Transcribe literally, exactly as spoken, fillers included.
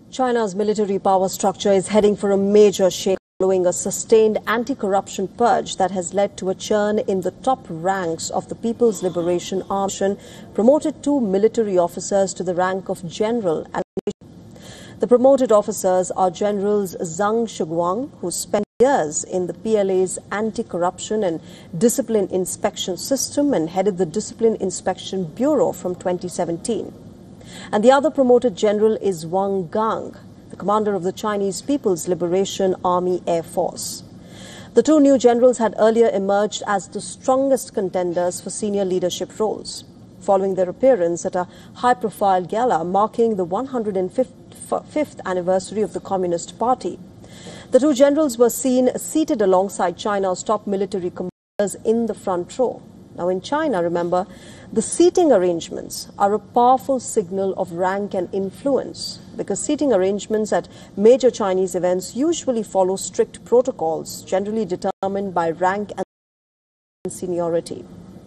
China's military power structure is heading for a major shake following a sustained anti-corruption purge that has led to a churn in the top ranks of the People's Liberation Army, promoted two military officers to the rank of general. The promoted officers are Generals Zhang Shuguang, who spent years in the P L A's anti-corruption and discipline inspection system and headed the Discipline Inspection Bureau from twenty seventeen. And the other promoted general is Wang Gang, the commander of the Chinese People's Liberation Army Air Force. The two new generals had earlier emerged as the strongest contenders for senior leadership roles, following their appearance at a high-profile gala marking the one hundred fifth anniversary of the Communist Party. The two generals were seen seated alongside China's top military commanders in the front row. Now, in China, remember, the seating arrangements are a powerful signal of rank and influence, because seating arrangements at major Chinese events usually follow strict protocols, generally determined by rank and seniority.